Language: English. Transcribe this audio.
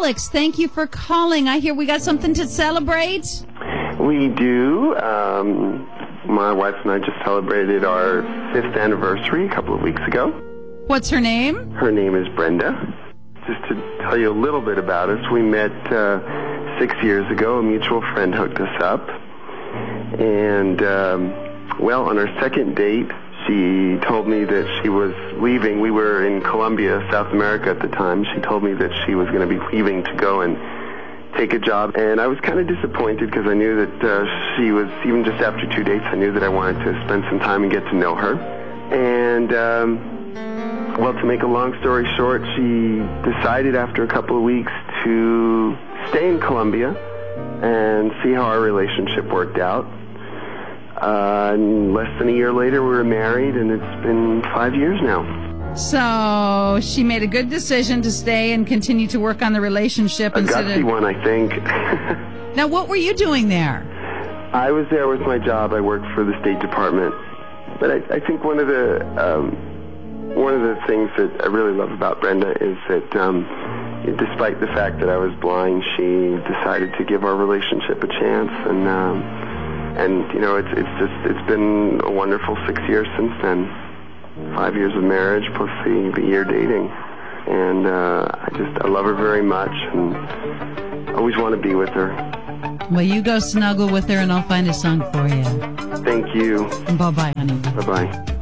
Alex, thank you for calling. I hear we got something to celebrate. We do. My wife and I just celebrated our 5th anniversary a couple of weeks ago. What's her name? Her name is Brenda. Just to tell you a little bit about us, we met 6 years ago. A mutual friend hooked us up. And, on our second date, she told me that she was leaving. We were in Colombia, South America at the time. She told me that she was going to be leaving to go and take a job. And I was kind of disappointed because I knew that she was, even just after 2 dates, I knew that I wanted to spend some time and get to know her. And, to make a long story short, she decided after a couple of weeks to stay in Colombia and see how our relationship worked out. And less than a year later, we were married, and it's been 5 years now. So she made a good decision to stay and continue to work on the relationship. A gutsy one, I think. Now, what were you doing there? I was there with my job. I worked for the State Department. But I think one of the things that I really love about Brenda is that despite the fact that I was blind, she decided to give our relationship a chance, and you know, it's been a wonderful 6 years since then. 5 years of marriage plus the year dating, and I love her very much, and always want to be with her. Well, you go snuggle with her, and I'll find a song for you. Thank you. Bye bye, honey. Bye bye.